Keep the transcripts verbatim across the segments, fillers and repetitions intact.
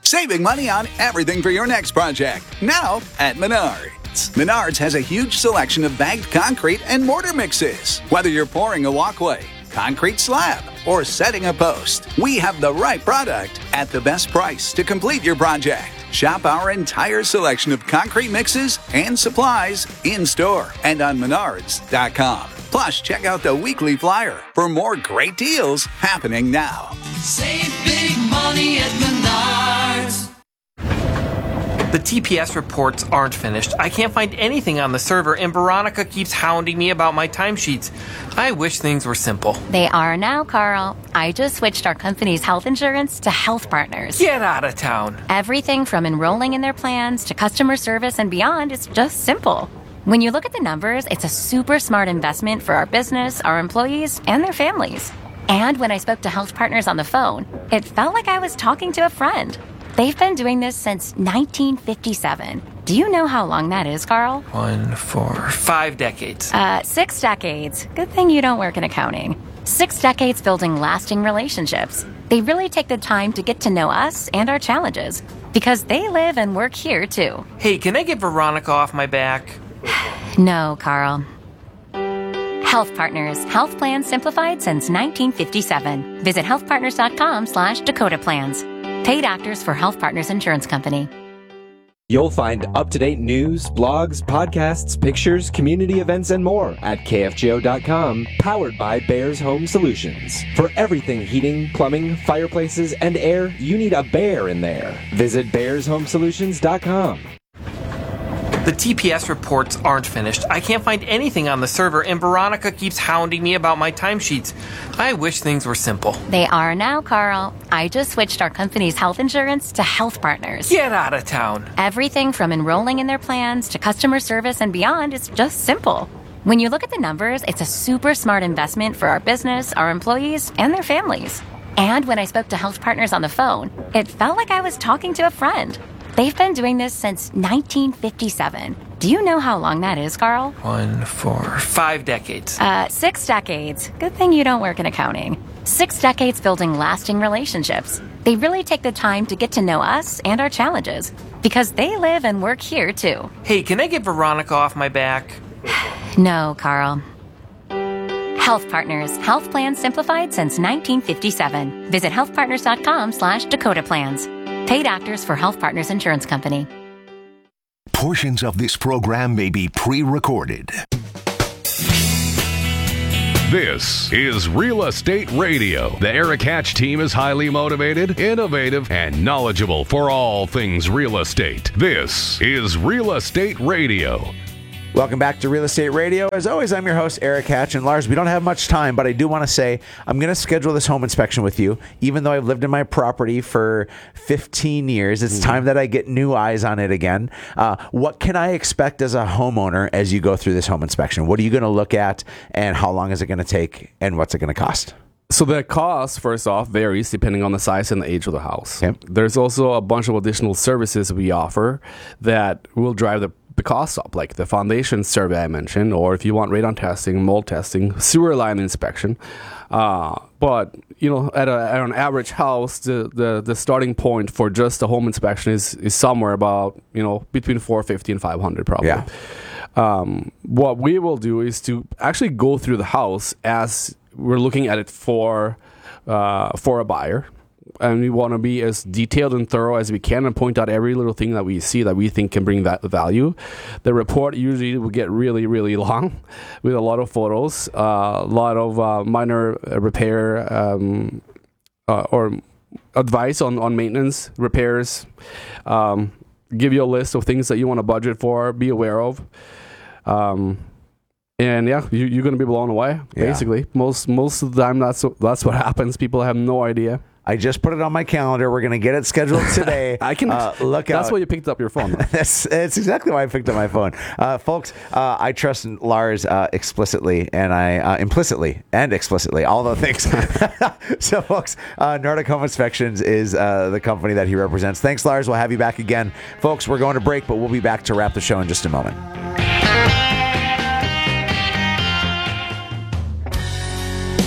saving money on everything for your next project. Now at Menards. Menards has a huge selection of bagged concrete and mortar mixes. Whether you're pouring a walkway, concrete slab, or setting a post, we have the right product at the best price to complete your project. Shop our entire selection of concrete mixes and supplies in-store and on menards dot com. Plus, check out the weekly flyer for more great deals happening now. Save big money at Menards. The T P S reports aren't finished. I can't find anything on the server, and Veronica keeps hounding me about my timesheets. I wish things were simple. They are now, Carl. I just switched our company's health insurance to Health Partners. Get out of town. Everything from enrolling in their plans to customer service and beyond is just simple. When you look at the numbers, it's a super smart investment for our business, our employees, and their families. And when I spoke to Health Partners on the phone, it felt like I was talking to a friend. They've been doing this since nineteen fifty-seven. Do you know how long that is, Carl? One, four, five decades. Uh, six decades. Good thing you don't work in accounting. Six decades building lasting relationships. They really take the time to get to know us and our challenges because they live and work here, too. Hey, can I get Veronica off my back? No, Carl. Health Partners. Health plans simplified since nineteen fifty-seven. Visit healthpartners.com slash Dakota Plans. Paid actors for Health Partners Insurance Company. You'll find up-to-date news, blogs, podcasts, pictures, community events, and more at K F G O dot com, powered by Bears Home Solutions. For everything heating, plumbing, fireplaces, and air, you need a bear in there. Visit bears home solutions dot com. The T P S reports aren't finished. I can't find anything on the server, and Veronica keeps hounding me about my timesheets. I wish things were simple. They are now, Carl. I just switched our company's health insurance to Health Partners. Get out of town. Everything from enrolling in their plans to customer service and beyond is just simple. When you look at the numbers, it's a super smart investment for our business, our employees, and their families. And when I spoke to Health Partners on the phone, it felt like I was talking to a friend. They've been doing this since nineteen fifty-seven. Do you know how long that is, Carl? One, four, five decades. Uh, six decades. Good thing you don't work in accounting. Six decades building lasting relationships. They really take the time to get to know us and our challenges because they live and work here, too. Hey, can I get Veronica off my back? No, Carl. Health Partners. Health plans simplified since nineteen fifty-seven. Visit healthpartners.com slash Dakota Plans. Paid actors for Health Partners Insurance Company. Portions of this program may be pre-recorded. This is Real Estate Radio. The Eric Hatch team is highly motivated, innovative, and knowledgeable for all things real estate. This is Real Estate Radio. Welcome back to Real Estate Radio. As always, I'm your host, Eric Hatch. And Lars, we don't have much time, but I do want to say I'm going to schedule this home inspection with you. Even though I've lived in my property for fifteen years, it's mm-hmm. time that I get new eyes on it again. Uh, what can I expect as a homeowner as you go through this home inspection? What are you going to look at, and how long is it going to take, and what's it going to cost? So the cost, first off, varies depending on the size and the age of the house. Okay. There's also a bunch of additional services we offer that will drive the the costs up, like the foundation survey I mentioned, or if you want radon testing, mold testing, sewer line inspection. Uh, but, you know, at, a, at an average house, the, the, the starting point for just a home inspection is, is somewhere about, you know, between four fifty and five hundred probably. Yeah. Um, what we will do is to actually go through the house as we're looking at it for uh, for a buyer. And we want to be as detailed and thorough as we can and point out every little thing that we see that we think can bring that value. The report usually will get really, really long with a lot of photos, uh, a lot of uh, minor repair um, uh, or advice on, on maintenance, repairs, um, give you a list of things that you want to budget for, be aware of. Um, And yeah, you, you're going to be blown away, basically. Yeah. Most most of the time, that's, that's what happens. People have no idea. I just put it on my calendar. We're going to get it scheduled today. I can uh, look That's out. Why you picked up your phone. that's, that's exactly why I picked up my phone. Uh, folks, uh, I trust Lars uh, explicitly and I uh, implicitly and explicitly, all those things. So, folks, uh, Nordic Home Inspections is uh, the company that he represents. Thanks, Lars. We'll have you back again. Folks, we're going to break, but we'll be back to wrap the show in just a moment.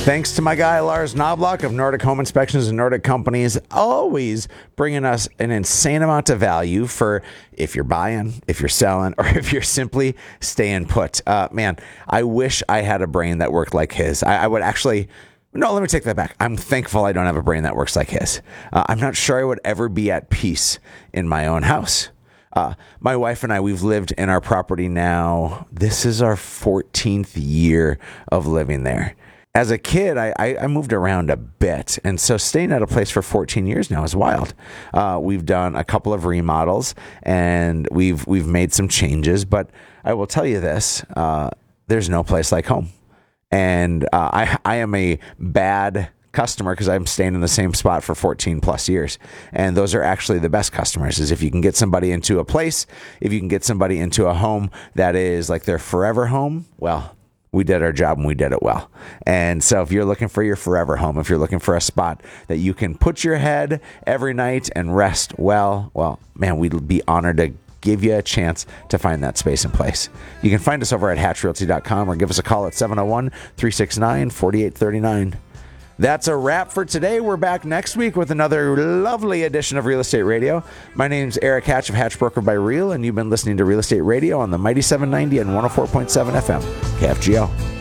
Thanks to my guy Lars Knobloch of Nordic Home Inspections and Nordic Companies, always bringing us an insane amount of value for if you're buying, if you're selling, or if you're simply staying put. Uh, man, I wish I had a brain that worked like his. I, I would actually... No, let me take that back. I'm thankful I don't have a brain that works like his. Uh, I'm not sure I would ever be at peace in my own house. Uh, my wife and I, we've lived in our property now. This is our fourteenth year of living there. As a kid, I, I, I moved around a bit, and so staying at a place for fourteen years now is wild. Uh, we've done a couple of remodels, and we've we've made some changes, but I will tell you this, uh, there's no place like home. And uh, I, I am a bad customer because I'm staying in the same spot for fourteen plus years. And those are actually the best customers, is if you can get somebody into a place, if you can get somebody into a home that is like their forever home, well, we did our job and we did it well. And so if you're looking for your forever home, if you're looking for a spot that you can put your head every night and rest well, well, man, we'd be honored to give you a chance to find that space and place. You can find us over at hatch realty dot com or give us a call at seven oh one, three six nine, four eight three nine. That's a wrap for today. We're back next week with another lovely edition of Real Estate Radio. My name's Eric Hatch of Hatch Broker by Real, and you've been listening to Real Estate Radio on the Mighty seven ninety and one oh four point seven F M, K F G O.